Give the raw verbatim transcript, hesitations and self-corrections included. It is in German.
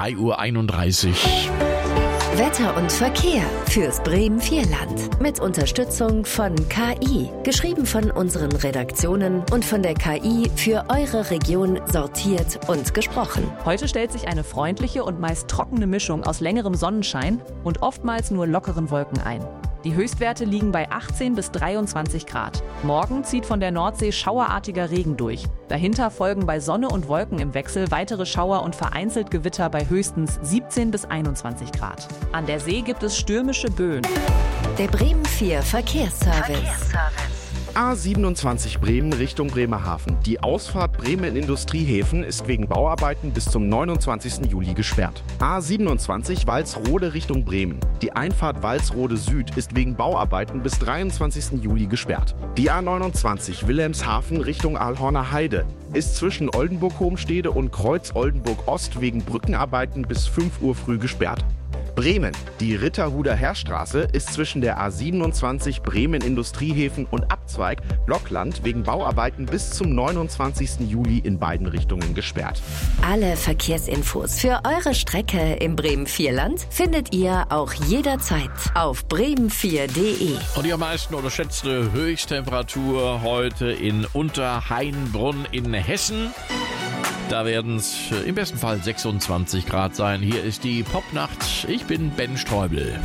drei Uhr einunddreißig. Wetter und Verkehr fürs Bremen-Vierland. Mit Unterstützung von K I. Geschrieben von unseren Redaktionen und von der K I für eure Region sortiert und gesprochen. Heute stellt sich eine freundliche und meist trockene Mischung aus längerem Sonnenschein und oftmals nur lockeren Wolken ein. Die Höchstwerte liegen bei achtzehn bis dreiundzwanzig Grad. Morgen zieht von der Nordsee schauerartiger Regen durch. Dahinter folgen bei Sonne und Wolken im Wechsel weitere Schauer und vereinzelt Gewitter bei höchstens siebzehn bis einundzwanzig Grad. An der See gibt es stürmische Böen. Der Bremen vier Verkehrsservice. Verkehrsservice. A siebenundzwanzig Bremen Richtung Bremerhaven. Die Ausfahrt Bremen Industriehäfen ist wegen Bauarbeiten bis zum neunundzwanzigsten Juli gesperrt. A siebenundzwanzig Walsrode Richtung Bremen. Die Einfahrt Walsrode Süd ist wegen Bauarbeiten bis dreiundzwanzigsten Juli gesperrt. Die A neunundzwanzig Wilhelmshaven Richtung Alhorner Heide ist zwischen Oldenburg-Homstede und Kreuz Oldenburg-Ost wegen Brückenarbeiten bis fünf Uhr früh gesperrt. Bremen. Die Ritterhuder Heerstraße ist zwischen der A siebenundzwanzig Bremen Industriehäfen und Abzweig Lockland wegen Bauarbeiten bis zum neunundzwanzigsten Juli in beiden Richtungen gesperrt. Alle Verkehrsinfos für eure Strecke im Bremen-Vierland findet ihr auch jederzeit auf bremen vier punkt de. Und die am meisten unterschätzte Höchsttemperatur heute in Unterhainbrunn in Hessen. Da werden es im besten Fall sechsundzwanzig Grad sein. Hier ist die Popnacht. Ich bin Ben Streubel.